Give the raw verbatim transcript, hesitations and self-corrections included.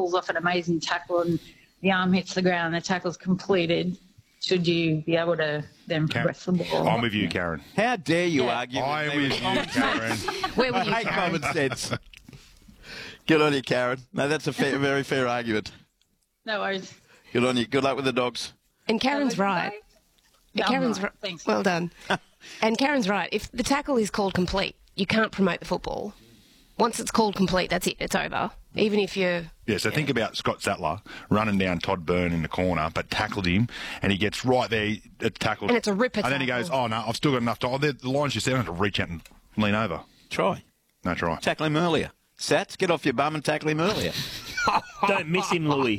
pulls off an amazing tackle and the arm hits the ground and the tackle's completed, should you be able to then progress the ball? I'm with you, Karen. How dare you Yeah. argue I'm with with me? you, Karen. Where were I you, hate Karen? common sense. Good on you, Karen. No, that's a fair, very fair argument. No worries. Good on you. Good luck with the dogs. And Karen's Have a good right. day. Yeah, I'm Karen's right. ri- Thanks. Well done. And Karen's right. If the tackle is called complete, you can't promote the football. Once it's called complete, that's it. It's over. Even if you're... Yeah, so think about Scott Sattler running down Todd Byrne in the corner, but tackled him, and he gets right there, it's tackled. And it's a ripper And then he goes, tackle. oh, no, I've still got enough time. Oh, the the line's just there, I have to reach out and lean over. Try. No try. Tackle him earlier. Sats, get off your bum and tackle him earlier. Don't miss him, Louis.